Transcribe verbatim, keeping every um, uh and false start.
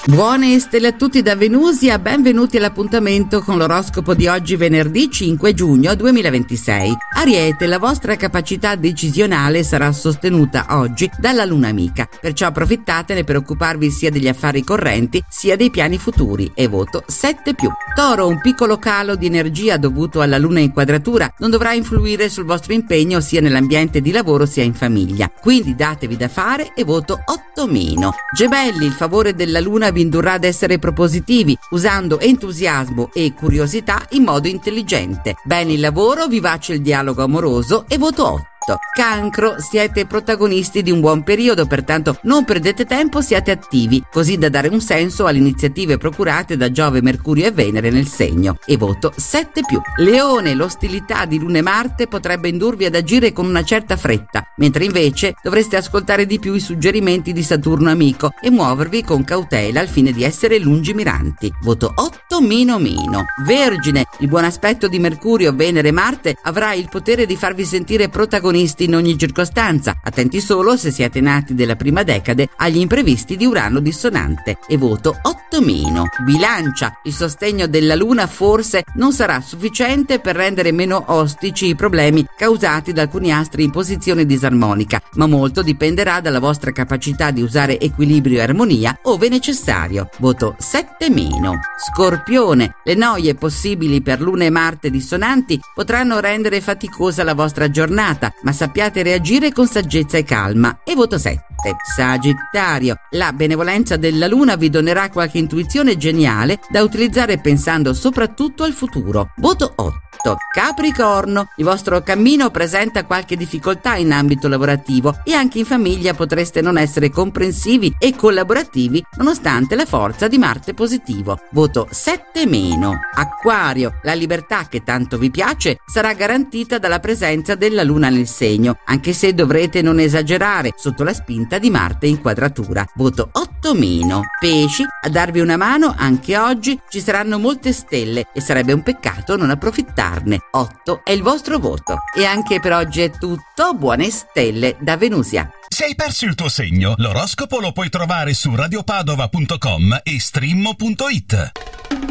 Buone stelle a tutti da Venusia, benvenuti all'appuntamento con l'oroscopo di oggi venerdì cinque giugno duemilaventisei. Ariete, la vostra capacità decisionale sarà sostenuta oggi dalla luna amica, perciò approfittatene per occuparvi sia degli affari correnti sia dei piani futuri e voto sette più. Toro, un piccolo calo di energia dovuto alla luna in quadratura non dovrà influire sul vostro impegno sia nell'ambiente di lavoro sia in famiglia, quindi datevi da fare e voto otto meno. Gemelli, il favore della luna vi indurrà ad essere propositivi, usando entusiasmo e curiosità in modo intelligente. Bene il lavoro, vivace il dialogo amoroso e voto otto. Cancro, siete protagonisti di un buon periodo, pertanto non perdete tempo, siate attivi, così da dare un senso alle iniziative procurate da Giove, Mercurio e Venere nel segno, e voto sette più. Leone, l'ostilità di Luna e Marte potrebbe indurvi ad agire con una certa fretta, mentre invece dovreste ascoltare di più i suggerimenti di Saturno amico e muovervi con cautela al fine di essere lungimiranti. Voto otto meno meno. Vergine, il buon aspetto di Mercurio, Venere e Marte avrà il potere di farvi sentire protagonisti in ogni circostanza, attenti solo se siete nati della prima decade agli imprevisti di Urano dissonante, e voto otto meno. Bilancia, il sostegno della luna forse non sarà sufficiente per rendere meno ostici i problemi causati da alcuni astri in posizione disarmonica, ma molto dipenderà dalla vostra capacità di usare equilibrio e armonia ove necessario. Voto sette meno. Scorpione, le noie possibili per Luna e Marte dissonanti potranno rendere faticosa la vostra giornata, ma sappiate reagire con saggezza e calma, e voto sette. Sagittario, la benevolenza della luna vi donerà qualche intuizione geniale da utilizzare pensando soprattutto al futuro. Voto otto. Capricorno, il vostro cammino presenta qualche difficoltà in ambito lavorativo e anche in famiglia potreste non essere comprensivi e collaborativi nonostante la forza di Marte positivo. Voto sette meno. Acquario, la libertà che tanto vi piace sarà garantita dalla presenza della luna nel segno, anche se dovrete non esagerare sotto la spinta di Marte in quadratura. Voto otto meno. Pesci, a darvi una mano anche oggi ci saranno molte stelle e sarebbe un peccato non approfittarne. otto è il vostro voto. E anche per oggi è tutto. Buone stelle da Venusia. Se hai perso il tuo segno, l'oroscopo lo puoi trovare su radiopadova punto com e streammo punto it.